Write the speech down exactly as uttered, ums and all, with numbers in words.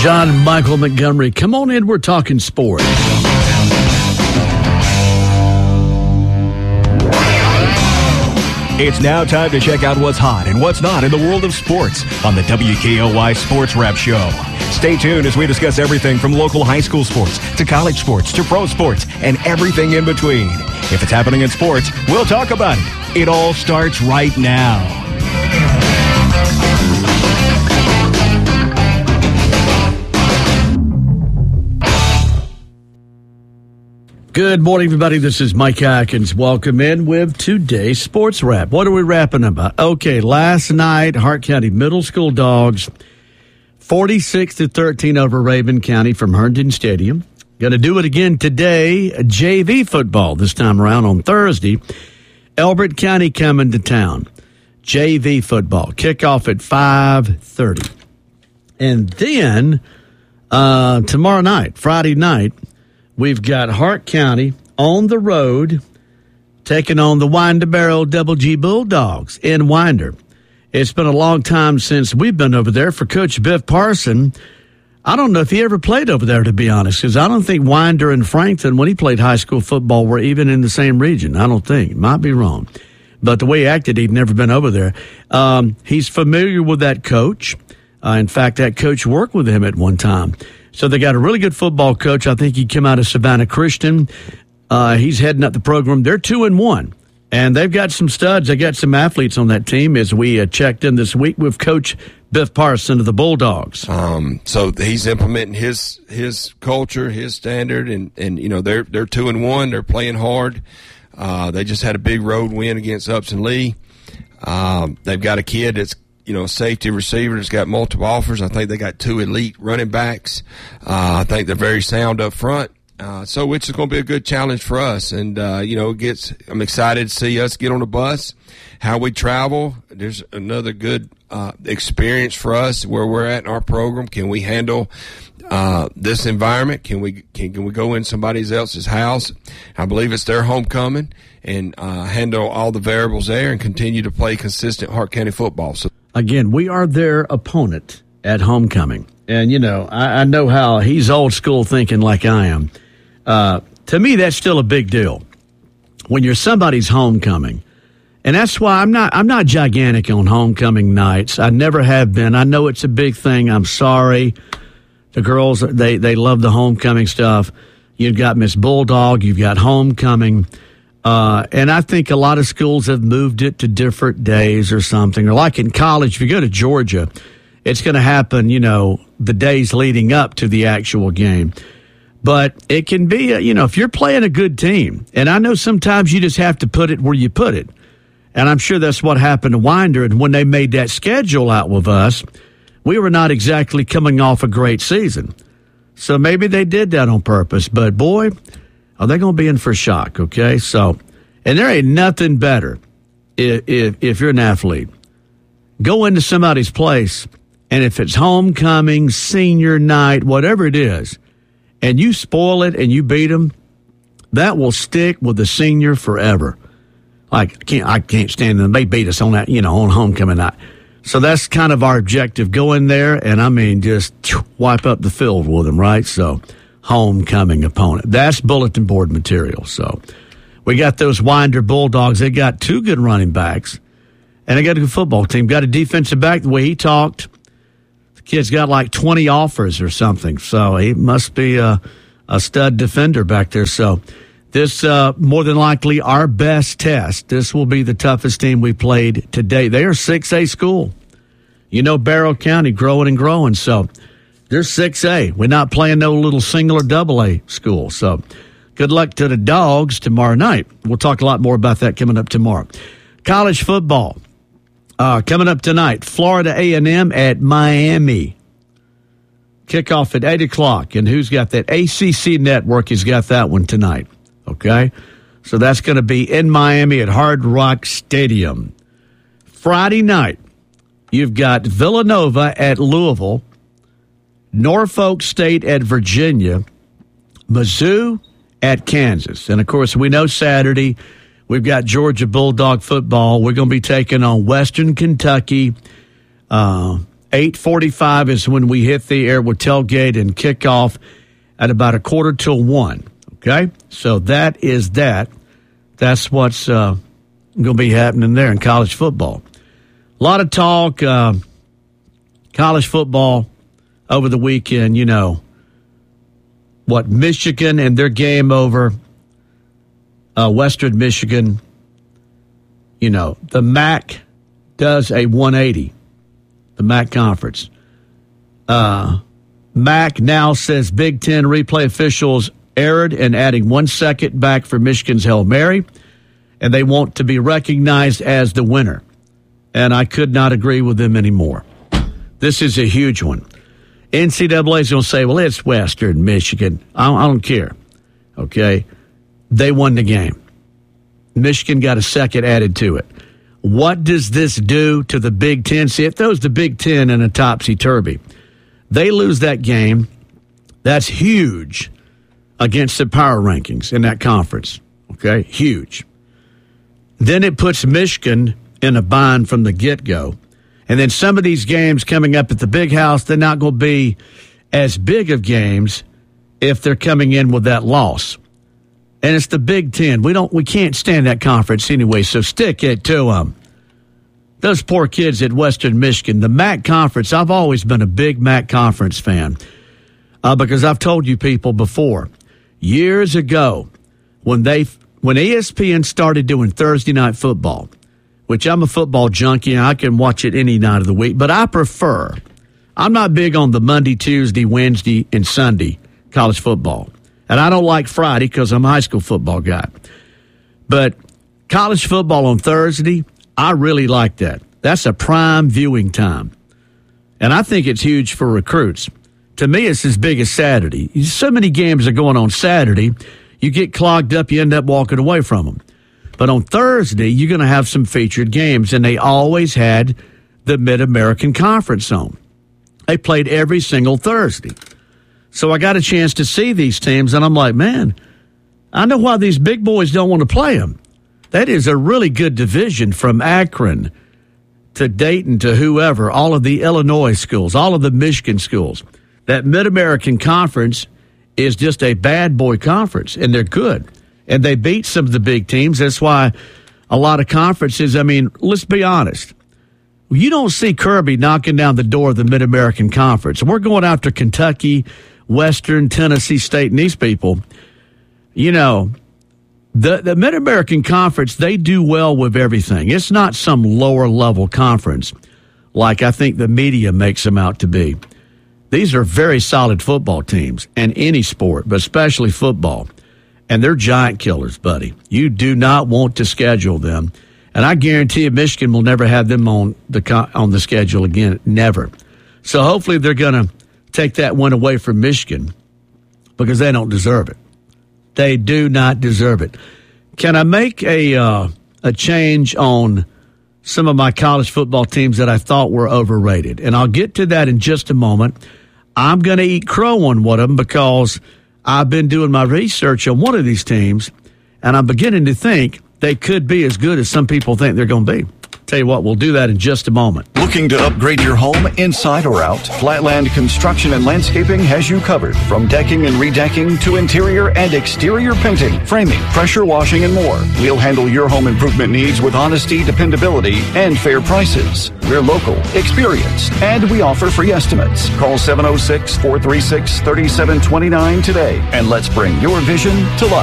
John Michael Montgomery. Come on in, we're talking sports. It's now time to check out what's hot and what's not in the world of sports on the W K O Y Sports Wrap Show. Stay tuned as we discuss everything from local high school sports to college sports to pro sports and everything in between. If it's happening in sports, we'll talk about it. It all starts right now. Good morning, everybody. This is Mike Atkins. Welcome in with today's Sports Wrap. What are we rapping about? Okay, last night, Hart County Middle School Dogs, forty-six to thirteen over Raven County from Herndon Stadium. Going to do it again today, J V football this time around on Thursday. Elbert County coming to town. J V football. Kickoff at five thirty. And then uh, tomorrow night, Friday night, we've got Hart County on the road taking on the Winder Barrow Double G Bulldogs in Winder. It's been a long time since we've been over there for Coach Biff Parson. I don't know if he ever played over there, to be honest, because I don't think Winder and Frankton, when he played high school football, were even in the same region. I don't think. Might be wrong. But the way he acted, he'd never been over there. Um, he's familiar with that coach. Uh, in fact, that coach worked with him at one time. So they got a really good football coach. I think he came out of Savannah Christian. Uh, he's heading up the program. They're two and one, and they've got some studs. They got some athletes on that team. As we uh, checked in this week with Coach Biff Parson of the Bulldogs. Um, so he's implementing his his culture, his standard, and, and you know they're they're two and one. They're playing hard. Uh, they just had a big road win against Upson Lee. Um, they've got a kid that's you know, safety receiver that's got multiple offers. I think they got two elite running backs. Uh, I think they're very sound up front. Uh, so it's going to be a good challenge for us. And, uh, you know, it gets, I'm excited to see us get on the bus, how we travel. There's another good uh, experience for us where we're at in our program. Can we handle uh, this environment? Can we can, can we go in somebody else's house? I believe it's their homecoming, and uh, handle all the variables there and continue to play consistent Hart County football. So. Again, we are their opponent at homecoming. And, you know, I, I know how he's old school thinking like I am. Uh, to me, that's still a big deal when you're somebody's homecoming. And that's why I'm not I'm not gigantic on homecoming nights. I never have been. I know it's a big thing. I'm sorry. The girls, they, they love the homecoming stuff. You've got Miss Bulldog. You've got homecoming. Uh, and I think a lot of schools have moved it to different days or something. Or like in college, if you go to Georgia, it's going to happen, you know, the days leading up to the actual game. But it can be, a, you know, if you're playing a good team, and I know sometimes you just have to put it where you put it. And I'm sure that's what happened to Winder. And when they made that schedule out with us, we were not exactly coming off a great season. So maybe they did that on purpose. But, boy, are they going to be in for a shock, okay? So, and there ain't nothing better if, if, if you're an athlete. Go into somebody's place, and if it's homecoming, senior night, whatever it is, and you spoil it and you beat them, that will stick with the senior forever. Like, I can't, I can't stand them. They beat us on that, you know, on homecoming night. So that's kind of our objective. Go in there and, I mean, just wipe up the field with them, right? So, homecoming opponent. That's bulletin board material. So, we got those Winder Bulldogs. They got two good running backs, and they got a good football team. Got a defensive back. The way he talked, the kid's got like twenty offers or something. So, he must be a, a stud defender back there. So, this uh, more than likely our best test. This will be the toughest team we played today. They are six A school. You know, Barrow County growing and growing. So, they're six A. We're not playing no little single or double A school. So, good luck to the Dogs tomorrow night. We'll talk a lot more about that coming up tomorrow. College football uh, coming up tonight. Florida A and M at Miami. Kickoff at eight o'clock. And who's got that? A C C Network has got that one tonight. Okay? So that's going to be in Miami at Hard Rock Stadium. Friday night, you've got Villanova at Louisville. Norfolk State at Virginia, Mizzou at Kansas. And, of course, we know Saturday we've got Georgia Bulldog football. We're going to be taking on Western Kentucky. Uh, eight forty-five is when we hit the air with tailgate and kickoff at about a quarter till one. Okay? So that is that. That's what's uh, going to be happening there in college football. A lot of talk, uh, college football over the weekend, you know, what, Michigan and their game over uh, Western Michigan, you know, the M A C does a one eighty, the M A C conference. Uh, M A C now says Big Ten replay officials erred in adding one second back for Michigan's Hail Mary, and they want to be recognized as the winner. And I could not agree with them anymore. This is a huge one. N C double A is going to say, well, it's Western Michigan. I don't, I don't care. Okay? They won the game. Michigan got a second added to it. What does this do to the Big Ten? See, it throws the Big Ten in a topsy-turvy. They lose that game. That's huge against the power rankings in that conference. Okay? Huge. Then it puts Michigan in a bind from the get-go. And then some of these games coming up at the Big House, they're not going to be as big of games if they're coming in with that loss. And it's the Big Ten. We don't, we can't stand that conference anyway, so stick it to them. Those poor kids at Western Michigan, the M A C conference, I've always been a big M A C conference fan uh, because I've told you people before, years ago, when they when E S P N started doing Thursday night football, which I'm a football junkie and I can watch it any night of the week, but I prefer, I'm not big on the Monday, Tuesday, Wednesday, and Sunday college football. And I don't like Friday because I'm a high school football guy. But college football on Thursday, I really like that. That's a prime viewing time. And I think it's huge for recruits. To me, it's as big as Saturday. So many games are going on Saturday, you get clogged up, you end up walking away from them. But on Thursday, you're going to have some featured games, and they always had the Mid-American Conference on. They played every single Thursday. So I got a chance to see these teams, and I'm like, man, I know why these big boys don't want to play them. That is a really good division from Akron to Dayton to whoever, all of the Illinois schools, all of the Michigan schools. That Mid-American Conference is just a bad boy conference, and they're good. And they beat some of the big teams. That's why a lot of conferences, I mean, let's be honest. You don't see Kirby knocking down the door of the Mid-American Conference. We're going after Kentucky, Western, Tennessee State, and these people. You know, the, the Mid-American Conference, they do well with everything. It's not some lower-level conference like I think the media makes them out to be. These are very solid football teams in any sport, but especially football. And they're giant killers, buddy. You do not want to schedule them. And I guarantee you Michigan will never have them on the on the schedule again. Never. So hopefully they're going to take that one away from Michigan because they don't deserve it. They do not deserve it. Can I make a uh, a change on some of my college football teams that I thought were overrated? And I'll get to that in just a moment. I'm going to eat crow on one of them because I've been doing my research on one of these teams, and I'm beginning to think they could be as good as some people think they're going to be. Tell you what, we'll do that in just a moment. Looking to upgrade your home inside or out? Flatland Construction and Landscaping has you covered. From decking and redecking to interior and exterior painting, framing, pressure washing, and more. We'll handle your home improvement needs with honesty, dependability, and fair prices. We're local, experienced, and we offer free estimates. Call seven oh six, four three six, three seven two nine today, and let's bring your vision to life.